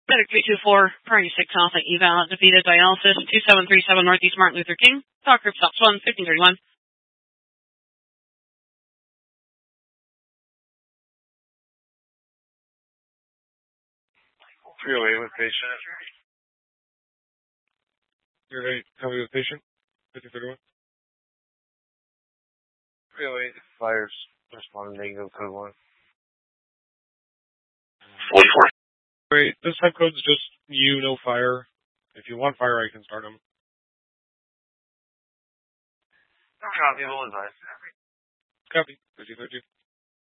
Medic 324, priority 6 Alpha, eval at defeated dialysis, 2737 Northeast Martin Luther King. Talk group stops 1, 1531. Freeway with patient. You're ready to tell me with patient? 1531. Freeway fires responding negative code 1. 44. Great. This type code's just you, no fire. If you want fire, I can start them. Copy, we'll advise. Copy. 5030.